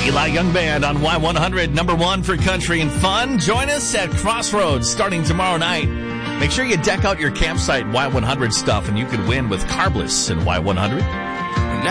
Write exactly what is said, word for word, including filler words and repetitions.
Eli Young Band on Y one hundred, number one for country and fun. Join us at Crossroads starting tomorrow night. Make sure you deck out your campsite Y one hundred stuff, and you can win with Carbless in Y one hundred.